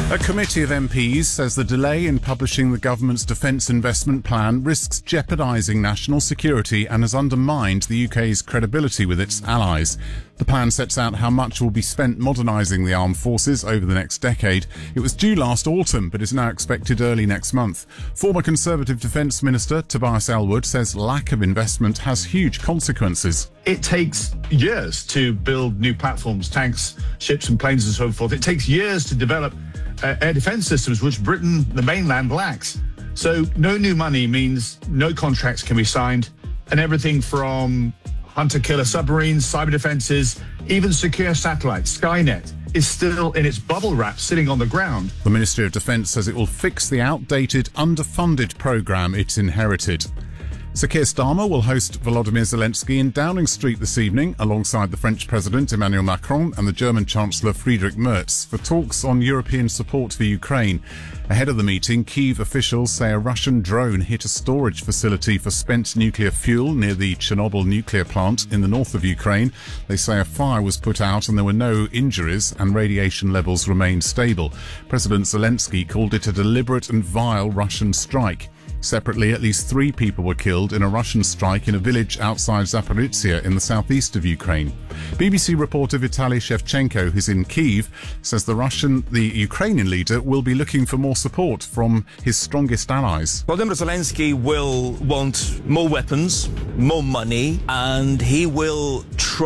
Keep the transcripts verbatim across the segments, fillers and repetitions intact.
A committee of M Ps says the delay in publishing the government's defence investment plan risks jeopardising national security and has undermined the U K's credibility with its allies. The plan sets out how much will be spent modernising the armed forces over the next decade. It was due last autumn, but is now expected early next month. Former Conservative Defence Minister Tobias Ellwood says lack of investment has huge consequences. It takes years to build new platforms, tanks, ships and planes and so forth. It takes years to develop uh, air defence systems, which Britain, the mainland, lacks. So no new money means no contracts can be signed, and everything from hunter-killer submarines, cyber defences, even secure satellites, Skynet, is still in its bubble wrap sitting on the ground. The Ministry of Defence says it will fix the outdated, underfunded programme it's inherited. Sir Keir Starmer will host Volodymyr Zelensky in Downing Street this evening alongside the French President Emmanuel Macron and the German Chancellor Friedrich Merz for talks on European support for Ukraine. Ahead of the meeting, Kyiv officials say a Russian drone hit a storage facility for spent nuclear fuel near the Chernobyl nuclear plant in the north of Ukraine. They say a fire was put out and there were no injuries and radiation levels remained stable. President Zelensky called it a deliberate and vile Russian strike. Separately, at least three people were killed in a Russian strike in a village outside Zaporizhzhia in the southeast of Ukraine. B B C reporter Vitaly Shevchenko, who's in Kyiv, says the Russian, the Ukrainian leader will be looking for more support from his strongest allies. Volodymyr Zelensky will want more weapons, more money, and he will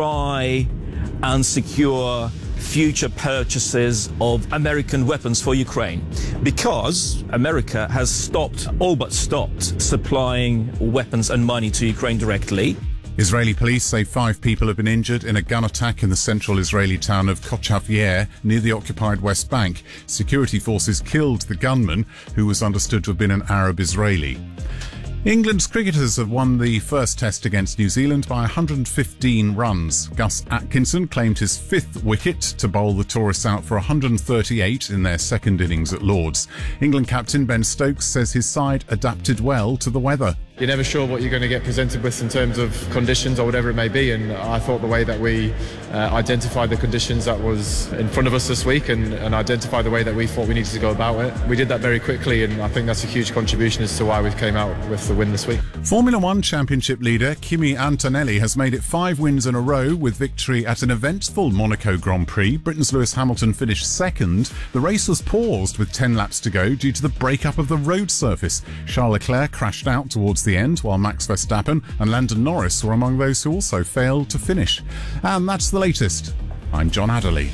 try and secure future purchases of American weapons for Ukraine, because America has stopped, all but stopped, supplying weapons and money to Ukraine directly. Israeli police say five people have been injured in a gun attack in the central Israeli town of Kochav Yair near the occupied West Bank. Security forces killed the gunman, who was understood to have been an Arab Israeli. England's cricketers have won the first test against New Zealand by one hundred fifteen runs. Gus Atkinson claimed his fifth wicket to bowl the tourists out for one hundred thirty-eight in their second innings at Lord's. England captain Ben Stokes says his side adapted well to the weather. You're never sure what you're going to get presented with in terms of conditions or whatever it may be, and I thought the way that we uh, identified the conditions that was in front of us this week and, and identified the way that we thought we needed to go about it, we did that very quickly, and I think that's a huge contribution as to why we came out with the win this week. Formula One Championship leader Kimi Antonelli has made it five wins in a row with victory at an eventful Monaco Grand Prix. Britain's Lewis Hamilton finished second. The race was paused with ten laps to go due to the breakup of the road surface. Charles Leclerc crashed out towards the end, while Max Verstappen and Lando Norris were among those who also failed to finish. And that's the latest. I'm John Adderley.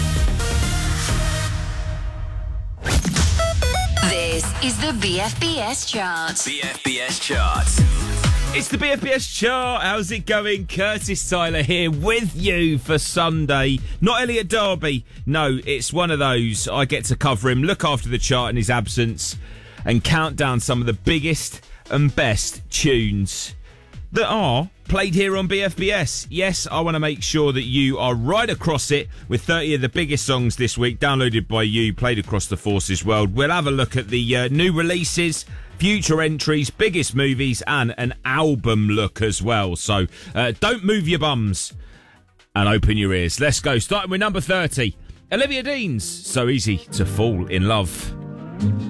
This is the B F B S chart. B F B S chart. It's the B F B S chart. How's it going? Curtis Tyler here with you for Sunday. Not Elliot Derby. No, it's one of those. I get to cover him, look after the chart in his absence, and count down some of the biggest and best tunes that are played here on B F B S. Yes, I want to make sure that you are right across it with thirty of the biggest songs this week, downloaded by you, played across the Forces world. We'll have a look at the uh, new releases, future entries, biggest movies, and an album look as well. So uh, don't move your bums and open your ears. Let's go. Starting with number thirty, Olivia Dean's So Easy to Fall in Love.